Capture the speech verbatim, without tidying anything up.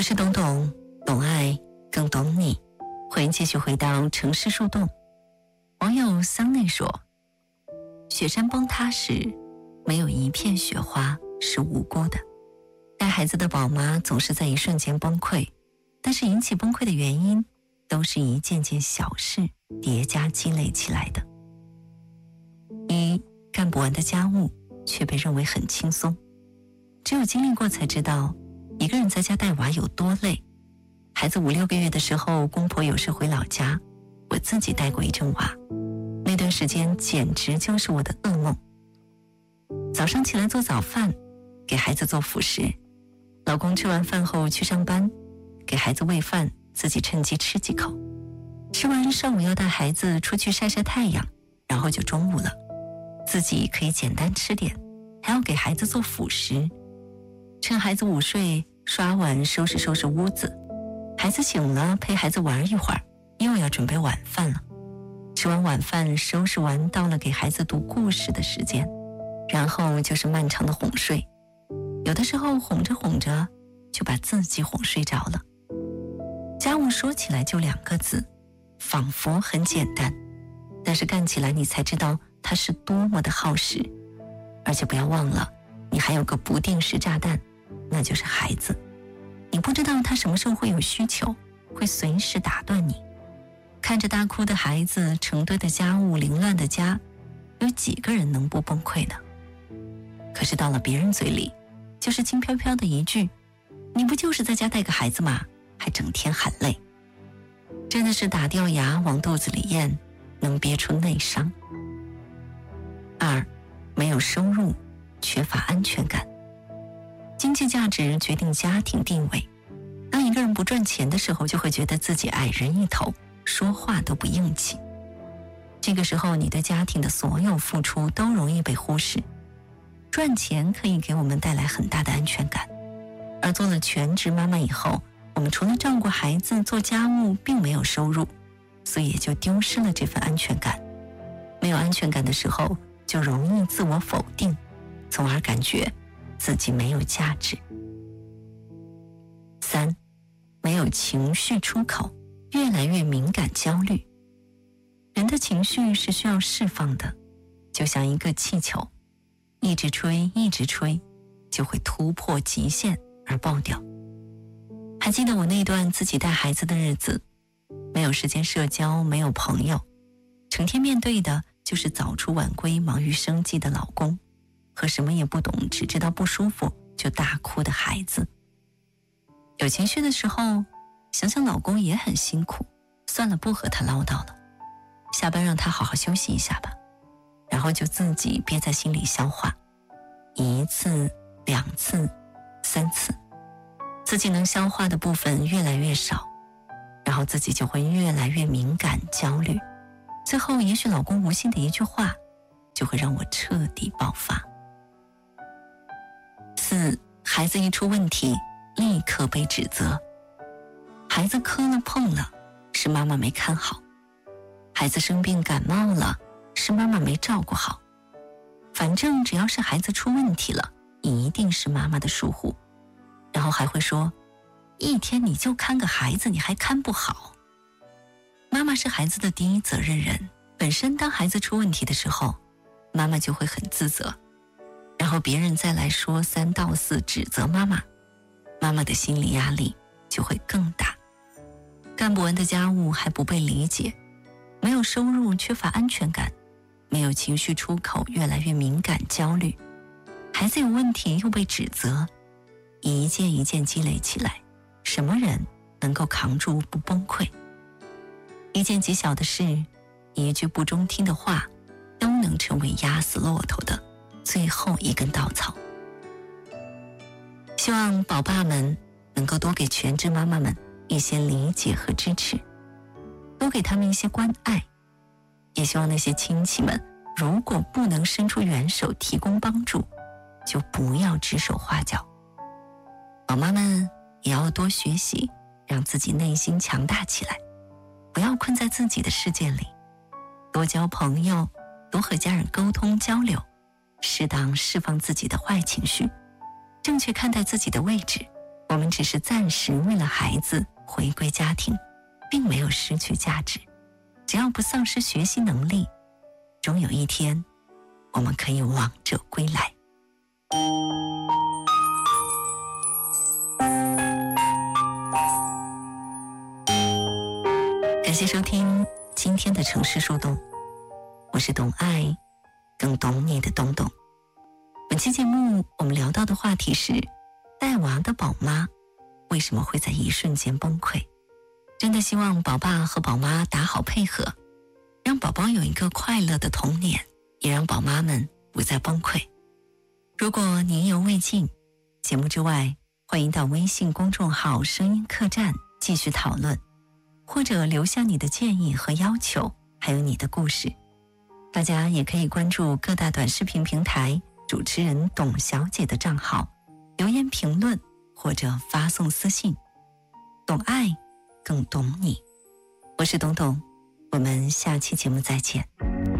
我是懂懂，懂爱更懂你。欢迎继续回到城市树洞。网友桑内说，雪山崩塌时，没有一片雪花是无辜的。带孩子的宝妈总是在一瞬间崩溃，但是引起崩溃的原因都是一件件小事叠加积累起来的。一，干不完的家务却被认为很轻松。只有经历过才知道，一个人在家带娃有多累。孩子五六个月的时候，公婆有事回老家，我自己带过一阵娃，那段时间简直就是我的噩梦。早上起来做早饭，给孩子做辅食，老公吃完饭后去上班，给孩子喂饭，自己趁机吃几口。吃完上午要带孩子出去晒晒太阳，然后就中午了，自己可以简单吃点，还要给孩子做辅食。趁孩子午睡，刷碗收拾收拾屋子，孩子醒了陪孩子玩一会儿，又要准备晚饭了。吃完晚饭收拾完，到了给孩子读故事的时间，然后就是漫长的哄睡，有的时候哄着哄着就把自己哄睡着了。家务说起来就两个字，仿佛很简单，但是干起来你才知道它是多么的耗时。而且不要忘了，你还有个不定时炸弹，那就是孩子。你不知道他什么时候会有需求，会随时打断你。看着大哭的孩子，成堆的家务，凌乱的家，有几个人能不崩溃呢？可是到了别人嘴里，就是轻飘飘的一句，你不就是在家带个孩子吗？还整天喊累。真的是打掉牙往肚子里咽，能憋出内伤。二，没有收入，缺乏安全感。经济价值决定家庭地位。当一个人不赚钱的时候，就会觉得自己矮人一头，说话都不硬气。这个时候，你对家庭的所有付出都容易被忽视。赚钱可以给我们带来很大的安全感，而做了全职妈妈以后，我们除了照顾孩子、做家务，并没有收入，所以也就丢失了这份安全感。没有安全感的时候，就容易自我否定，从而感觉自己没有价值。三，没有情绪出口，越来越敏感焦虑。人的情绪是需要释放的，就像一个气球，一直吹一直吹，就会突破极限而爆掉。还记得我那段自己带孩子的日子，没有时间社交，没有朋友，成天面对的就是早出晚归忙于生计的老公，和什么也不懂只知道不舒服就大哭的孩子。有情绪的时候，想想老公也很辛苦，算了，不和他唠叨了，下班让他好好休息一下吧，然后就自己憋在心里消化，一次两次三次，自己能消化的部分越来越少，然后自己就会越来越敏感焦虑，最后也许老公无心的一句话就会让我彻底爆发。四，孩子一出问题立刻被指责。孩子磕了碰了，是妈妈没看好；孩子生病感冒了，是妈妈没照顾好。反正只要是孩子出问题了，一定是妈妈的疏忽。然后还会说，一天你就看个孩子，你还看不好。妈妈是孩子的第一责任人，本身当孩子出问题的时候，妈妈就会很自责，然后别人再来说三道四指责妈妈，妈妈的心理压力就会更大。干不完的家务还不被理解，没有收入，缺乏安全感，没有情绪出口，越来越敏感焦虑，孩子有问题又被指责，一件一件积累起来，什么人能够扛住不崩溃？一件极小的事，一句不中听的话，都能成为压死骆驼的最后一根稻草。希望宝爸们能够多给全职妈妈们一些理解和支持，多给他们一些关爱。也希望那些亲戚们，如果不能伸出援手提供帮助，就不要指手画脚。宝妈们也要多学习，让自己内心强大起来，不要困在自己的世界里，多交朋友，多和家人沟通交流，适当释放自己的坏情绪，正确看待自己的位置， 我们只是暂时为了孩子回归家庭，并没有失去价值。只要不丧失学习能力，终有一天我们可以王者归来。感谢收听今天的城市树洞，我是懂爱更懂你的东东。本期节目我们聊到的话题是，带娃的宝妈为什么会在一瞬间崩溃？真的希望宝爸和宝妈打好配合，让宝宝有一个快乐的童年，也让宝妈们不再崩溃。如果你意犹未尽，节目之外欢迎到微信公众号声音客栈继续讨论，或者留下你的建议和要求，还有你的故事。大家也可以关注各大短视频平台主持人董小姐的账号，留言评论或者发送私信。懂爱更懂你，我是董董，我们下期节目再见。